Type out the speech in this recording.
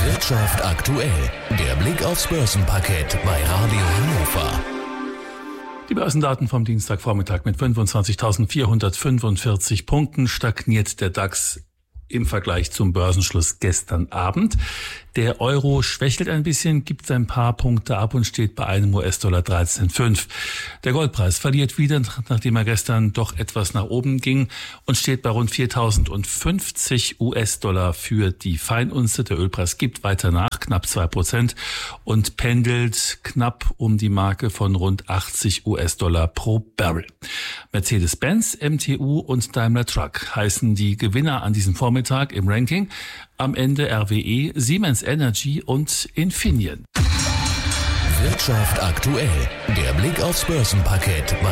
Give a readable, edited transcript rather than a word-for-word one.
Wirtschaft aktuell, der Blick aufs Börsenparkett bei Radio Hannover. Die Börsendaten vom Dienstagvormittag mit 25.445 Punkten stagniert der DAX im Vergleich zum Börsenschluss gestern Abend. Der Euro schwächelt ein bisschen, gibt ein paar Punkte ab und steht bei einem US-Dollar 13,5. Der Goldpreis verliert wieder, nachdem er gestern doch etwas nach oben ging und steht bei rund 4.050 US-Dollar für die Feinunze. Der Ölpreis gibt weiter nach, knapp 2% und pendelt knapp um die Marke von rund 80 US-Dollar pro Barrel. Mercedes-Benz, MTU und Daimler Truck heißen die Gewinner an diesem Vormittag im Ranking. Am Ende RWE, Siemens Energy und Infineon. Wirtschaft aktuell, der Blick aufs Börsenparkett bei